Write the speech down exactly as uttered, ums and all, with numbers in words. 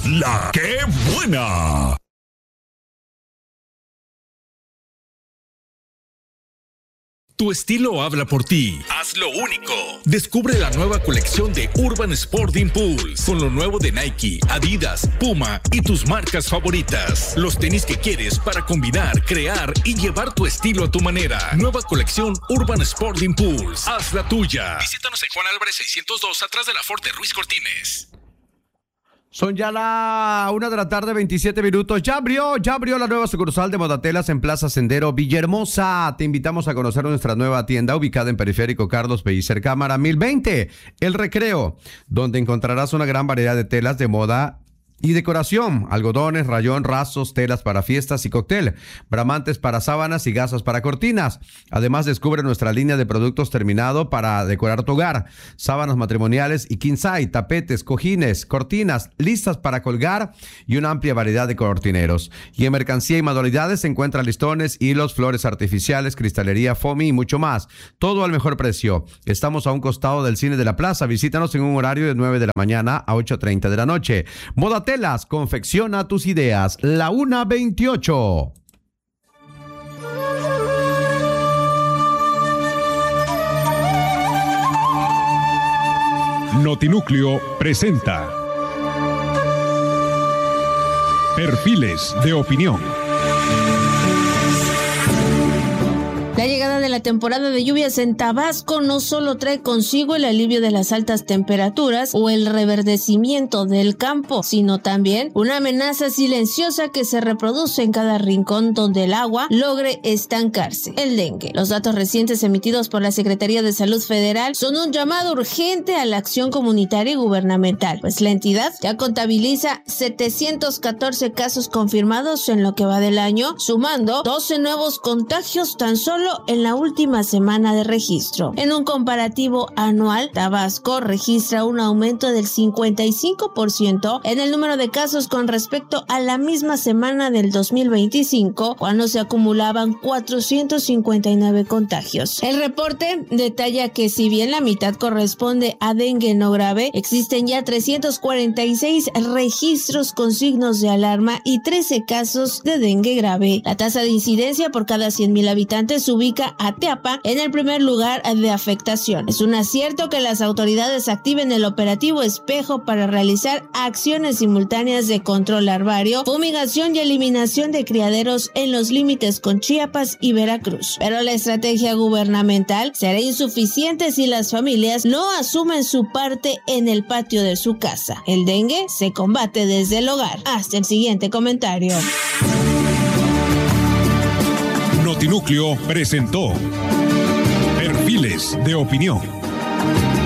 La que buena. Tu estilo habla por ti. Hazlo único. Descubre la nueva colección de Urban Sport Impulse con lo nuevo de Nike, Adidas, Puma y tus marcas favoritas. Los tenis que quieres para combinar, crear y llevar tu estilo a tu manera. Nueva colección Urban Sport Impulse. Haz la tuya. Visítanos en Juan Álvarez seiscientos dos, atrás de la Ford de Ruiz Cortines. Son ya la una de la tarde, veintisiete minutos. Ya abrió, ya abrió la nueva sucursal de Modatelas en Plaza Sendero Villahermosa. Te invitamos a conocer nuestra nueva tienda ubicada en Periférico Carlos Pellicer Cámara mil veinte, El Recreo, donde encontrarás una gran variedad de telas de moda y decoración, algodones, rayón, rasos, telas para fiestas y cóctel, bramantes para sábanas y gasas para cortinas. Además, descubre nuestra línea de productos terminado para decorar tu hogar, sábanas matrimoniales y king size, tapetes, cojines, cortinas, listas para colgar y una amplia variedad de cortineros. Y en mercancía y manualidades se encuentran listones, hilos, flores artificiales, cristalería, foamy y mucho más. Todo al mejor precio. Estamos a un costado del Cine de la Plaza. Visítanos en un horario de nueve de la mañana a ocho treinta de la noche. Modatelas. Telas, confecciona tus ideas. La una veintiocho. Notinúcleo presenta Perfiles de Opinión. La llegada de la temporada de lluvias en Tabasco no solo trae consigo el alivio de las altas temperaturas o el reverdecimiento del campo, sino también una amenaza silenciosa que se reproduce en cada rincón donde el agua logre estancarse: el dengue. Los datos recientes emitidos por la Secretaría de Salud Federal son un llamado urgente a la acción comunitaria y gubernamental, pues la entidad ya contabiliza setecientos catorce casos confirmados en lo que va del año, sumando doce nuevos contagios tan solo en la última semana de registro. En un comparativo anual, Tabasco registra un aumento del cincuenta y cinco por ciento en el número de casos con respecto a la misma semana del dos mil veinticinco, cuando se acumulaban cuatrocientos cincuenta y nueve contagios. El reporte detalla que si bien la mitad corresponde a dengue no grave, existen ya trescientos cuarenta y seis registros con signos de alarma y trece casos de dengue grave. La tasa de incidencia por cada cien mil habitantes ubica a Teapa en el primer lugar de afectación. Es un acierto que las autoridades activen el operativo Espejo para realizar acciones simultáneas de control larvario, fumigación y eliminación de criaderos en los límites con Chiapas y Veracruz. Pero la estrategia gubernamental será insuficiente si las familias no asumen su parte en el patio de su casa. El dengue se combate desde el hogar. Hasta el siguiente comentario. Notinúcleo presentó Perfiles de Opinión.